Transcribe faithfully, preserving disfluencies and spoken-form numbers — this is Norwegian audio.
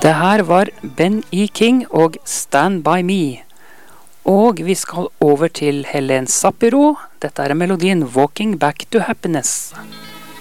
Det her var Ben E. King og Stand By Me. Og vi skal over til Helen Sapiro. Dette er melodien Walking Back to Happiness.